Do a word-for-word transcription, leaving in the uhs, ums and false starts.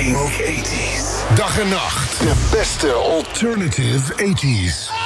Smoke eighties. Dag en nacht. De beste alternative eighties.